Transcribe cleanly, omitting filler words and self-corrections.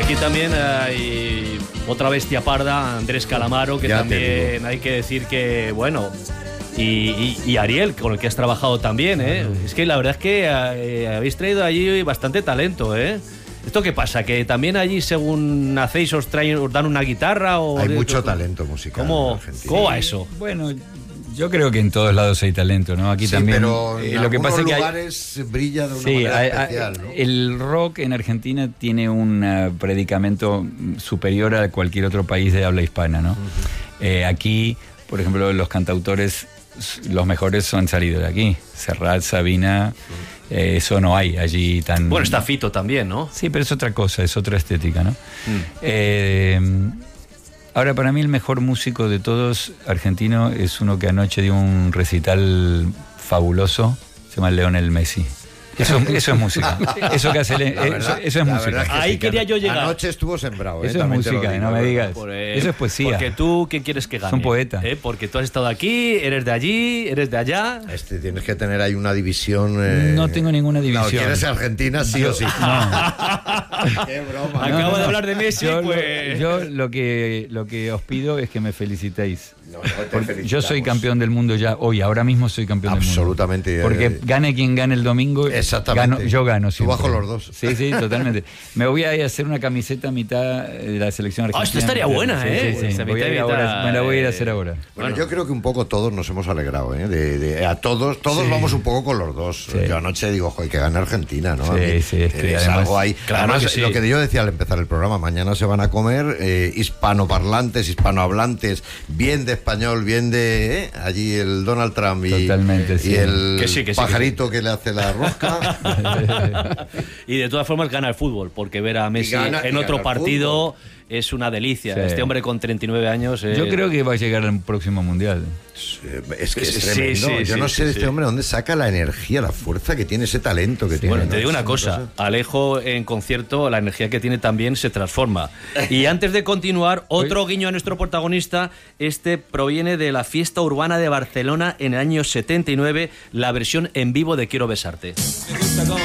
aquí también hay otra bestia parda, Andrés Calamaro, que Ya también hay que decir que, bueno, y Ariel, con el que has trabajado también, ¿eh? Es que la verdad es que habéis traído allí bastante talento, ¿eh? ¿Esto qué pasa? ¿Que también allí, según nacéis, os dan una guitarra? O hay mucho talento musical en Argentina. ¿Cómo va eso? Bueno, yo creo que en todos lados hay talento, ¿no? Aquí Sí, también. pero en lo que pasa es que lugares brilla de una manera especial, ¿no? El rock en Argentina tiene un predicamento superior a cualquier otro país de habla hispana, ¿no? Aquí, por ejemplo, los cantautores, los mejores han salido de aquí. Serrat, Sabina, eso no hay allí tan... Bueno, está Fito también, ¿no? Sí, pero es otra cosa, es otra estética, ¿no? Ahora, para mí el mejor músico de todos argentino es uno que anoche dio un recital fabuloso, se llama Lionel Messi. Eso es música. Eso que hace eso es música. Ahí quería yo llegar. Anoche estuvo sembrado. Eso es música, no me digas. Eso es poesía. Porque tú, ¿quién quieres que gane? Son poetas. Porque tú has estado aquí, eres de allí, eres de allá. Tienes que tener ahí una división. No tengo ninguna división. No, quieres Argentina sí o sí. No. Qué broma. Acabo de hablar de Messi, pues. Yo lo que os pido es que me felicitéis. Te yo soy campeón del mundo ya hoy, ahora mismo soy campeón Absolutamente. del mundo. Porque gane quien gane el domingo, exactamente. yo gano siempre. Tú bajo los dos. Sí, totalmente. Me voy a ir a hacer una camiseta a mitad de la selección argentina. Esto estaría buena, ¿eh? Sí. Me la voy a ir a hacer ahora. Bueno, yo creo que un poco todos nos hemos alegrado, ¿eh? A todos vamos un poco con los dos. Sí. Yo anoche digo, joder, que gane Argentina, ¿no? Sí, es que es además, algo ahí. Claro, además, que sí. Lo que yo decía al empezar el programa, mañana se van a comer hispanoparlantes, hispanohablantes, bien de español, bien de allí el Donald Trump y el pajarito que le hace la rosca. Y de todas formas gana el fútbol, porque ver a Messi en otro partido es una delicia. Sí. Este hombre con 39 años... Yo creo que va a llegar al próximo Mundial. Es que es tremendo. Yo no sé de este hombre dónde saca la energía, la fuerza que tiene, ese talento que tiene. Bueno, te digo una cosa. Alejo en concierto, la energía que tiene también se transforma. Y antes de continuar, otro guiño a nuestro protagonista. Este proviene de la Fiesta Urbana de Barcelona en el año 79, la versión en vivo de Quiero Besarte. Me gusta cómo